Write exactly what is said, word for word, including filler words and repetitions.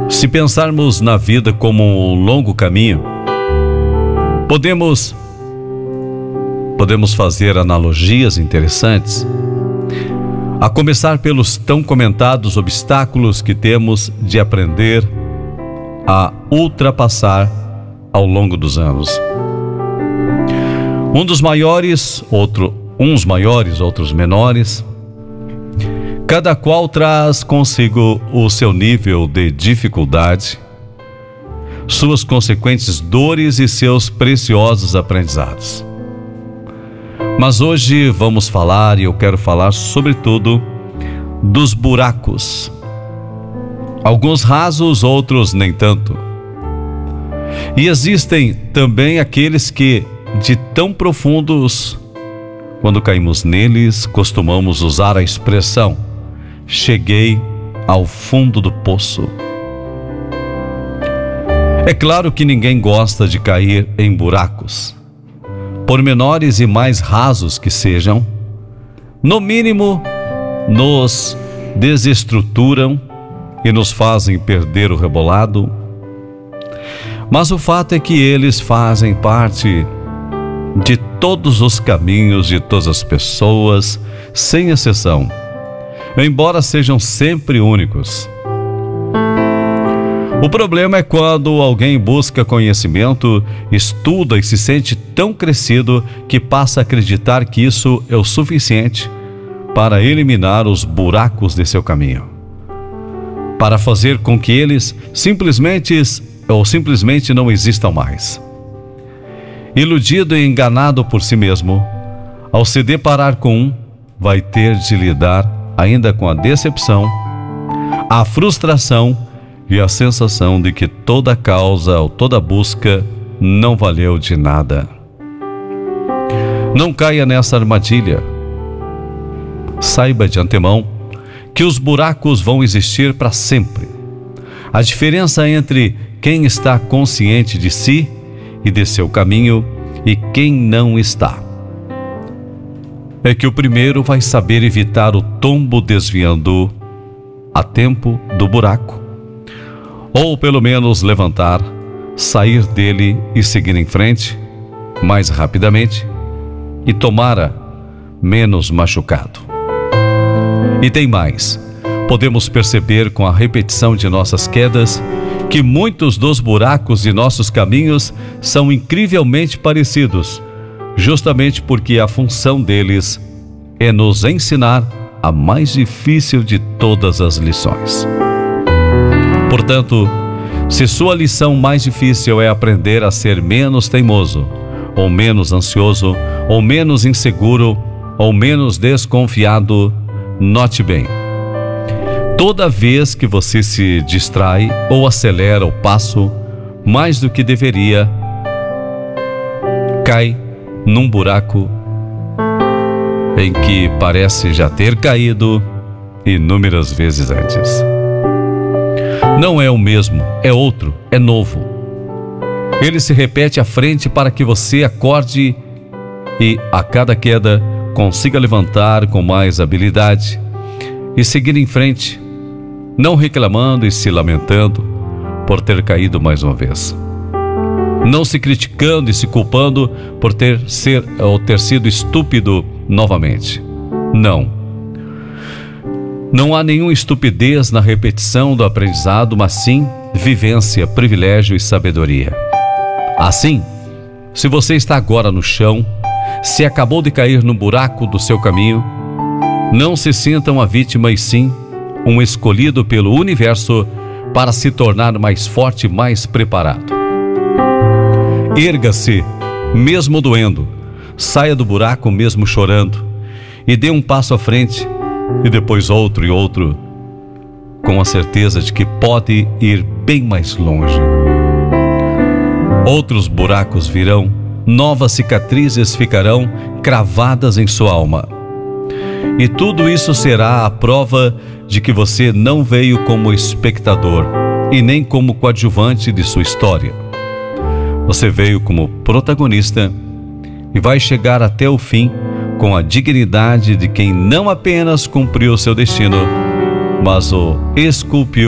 Se pensarmos na vida como um longo caminho, podemos, podemos fazer analogias interessantes, a começar pelos tão comentados obstáculos que temos de aprender a ultrapassar ao longo dos anos. Um dos maiores, outro, uns maiores, outros menores, cada qual traz consigo o seu nível de dificuldade, suas consequentes dores e seus preciosos aprendizados. Mas hoje vamos falar, e eu quero falar sobretudo, dos buracos. Alguns rasos, outros nem tanto. E existem também aqueles que, de tão profundos, quando caímos neles, costumamos usar a expressão: cheguei ao fundo do poço. É claro que ninguém gosta de cair em buracos, por menores e mais rasos que sejam. No mínimo, nos desestruturam e nos fazem perder o rebolado. Mas o fato é que eles fazem parte de todos os caminhos de todas as pessoas, sem exceção, embora sejam sempre únicos. O problema é quando alguém busca conhecimento, estuda e se sente tão crescido que passa a acreditar que isso é o suficiente para eliminar os buracos de seu caminho, para fazer com que eles simplesmente ou simplesmente não existam mais. Iludido e enganado por si mesmo, ao se deparar com um, vai ter de lidar ainda com a decepção, a frustração e a sensação de que toda causa ou toda busca não valeu de nada. Não caia nessa armadilha. Saiba de antemão que os buracos vão existir para sempre. A diferença entre quem está consciente de si e de seu caminho e quem não está é que o primeiro vai saber evitar o tombo desviando a tempo do buraco, ou pelo menos levantar, sair dele e seguir em frente mais rapidamente e tomara menos machucado. E tem mais, podemos perceber com a repetição de nossas quedas que muitos dos buracos de nossos caminhos são incrivelmente parecidos, justamente porque a função deles é nos ensinar a mais difícil de todas as lições. Portanto, se sua lição mais difícil é aprender a ser menos teimoso, ou menos ansioso, ou menos inseguro, ou menos desconfiado, note bem: toda vez que você se distrai ou acelera o passo mais do que deveria, cai num buraco em que parece já ter caído inúmeras vezes antes. Não é o mesmo, é outro, é novo. Ele se repete à frente para que você acorde e, a cada queda, consiga levantar com mais habilidade e seguir em frente, não reclamando e se lamentando por ter caído mais uma vez, não se criticando e se culpando por ter, ser, ou ter sido estúpido novamente. Não. Não há nenhuma estupidez na repetição do aprendizado, mas sim vivência, privilégio e sabedoria. Assim, se você está agora no chão, se acabou de cair no buraco do seu caminho, não se sinta uma vítima e sim um escolhido pelo universo para se tornar mais forte e mais preparado. Erga-se, mesmo doendo, saia do buraco mesmo chorando e dê um passo à frente e depois outro e outro, com a certeza de que pode ir bem mais longe. Outros buracos virão, novas cicatrizes ficarão cravadas em sua alma. E tudo isso será a prova de que você não veio como espectador e nem como coadjuvante de sua história. Você veio como protagonista e vai chegar até o fim com a dignidade de quem não apenas cumpriu seu destino, mas o esculpiu